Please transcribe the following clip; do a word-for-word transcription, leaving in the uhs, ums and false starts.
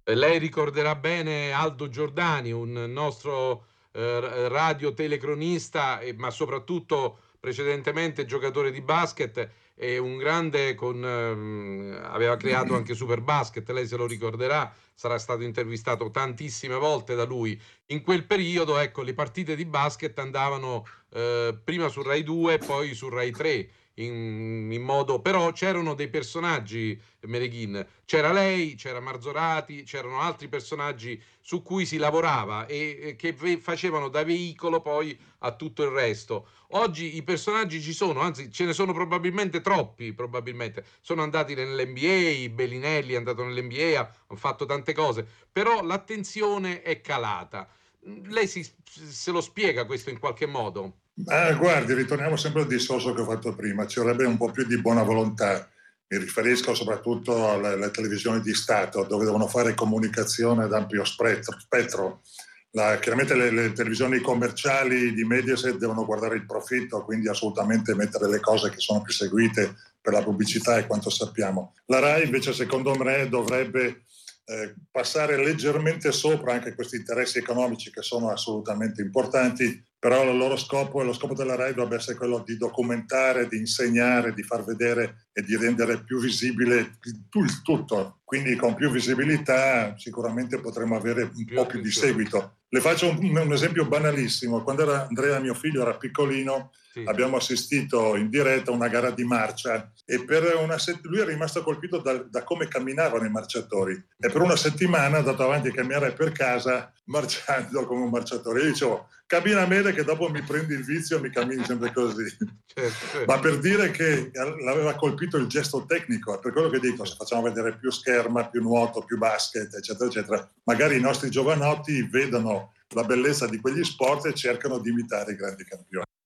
Eh, Lei ricorderà bene Aldo Giordani, un nostro eh, radio-telecronista, e- ma soprattutto precedentemente giocatore di basket e un grande con... ehm, aveva creato anche Superbasket, lei se lo ricorderà, sarà stato intervistato tantissime volte da lui. In quel periodo, ecco, le partite di basket andavano eh, prima su Rai due e poi su Rai tre. In, in modo, però c'erano dei personaggi, Mereghin, c'era lei, c'era Marzorati, c'erano altri personaggi su cui si lavorava e, e che ve- facevano da veicolo poi a tutto il resto. Oggi i personaggi ci sono, anzi ce ne sono probabilmente troppi, probabilmente. Sono andati nell'N B A, Bellinelli è andato nell'N B A, hanno fatto tante cose, però l'attenzione è calata. Lei si, se lo spiega questo in qualche modo? Ma guardi, ritorniamo sempre al discorso che ho fatto prima, ci vorrebbe un po' più di buona volontà. Mi riferisco soprattutto alle, alle televisioni di Stato, dove devono fare comunicazione ad ampio spettro. spettro. La, chiaramente le, le televisioni commerciali di Mediaset devono guardare il profitto, quindi assolutamente mettere le cose che sono più seguite per la pubblicità e quanto sappiamo. La Rai invece secondo me dovrebbe eh, passare leggermente sopra anche questi interessi economici che sono assolutamente importanti, però il loro scopo e lo scopo della Rai dovrebbe essere quello di documentare, di insegnare, di far vedere e di rendere più visibile il tutto. Quindi con più visibilità sicuramente potremo avere un Più po' più di attenzione. seguito. Le faccio un, un esempio banalissimo. Quando era Andrea, mio figlio, era piccolino, Sì. abbiamo assistito in diretta a una gara di marcia e per una set- lui è rimasto colpito da, da come camminavano i marciatori e per una settimana è andato avanti a camminare per casa marciando come un marciatore. Io dicevo, cammina bene che dopo mi prendi il vizio e mi cammini sempre così. Certo, certo. Ma per dire che l'aveva colpito il gesto tecnico, è per quello che dico, se facciamo vedere più scherma, più nuoto, più basket, eccetera, eccetera, magari i nostri giovanotti vedono la bellezza di quegli sport e cercano di imitare i grandi campioni.